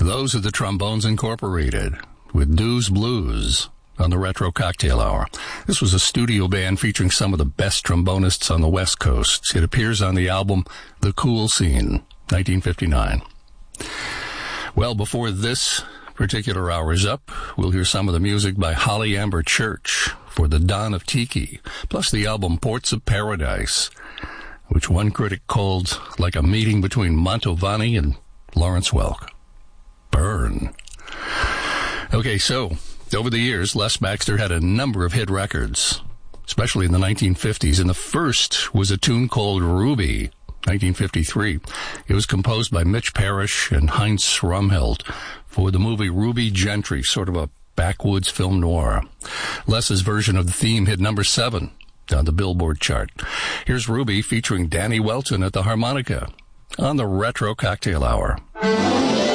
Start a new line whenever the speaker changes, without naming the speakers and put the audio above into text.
Those are the Trombones Incorporated with Dew's Blues on the Retro Cocktail Hour. This was a studio band featuring some of the best trombonists on the West Coast. It appears on the album The Cool Scene, 1959. Well, before this particular hour is up, we'll hear some of the music by Holly Amber Church for The Dawn of Tiki, plus the album Ports of Paradise, which one critic called like a meeting between Mantovani and Lawrence Welk. Burn. Okay, so over the years, Les Baxter had a number of hit records, especially in the 1950s, and the first was a tune called Ruby, 1953. It was composed by Mitch Parrish and Heinz Rumheld for the movie Ruby Gentry, sort of a backwoods film noir. Les's version of the theme hit number 7 on the Billboard chart. Here's Ruby featuring Danny Welton at the harmonica on the Retro Cocktail Hour.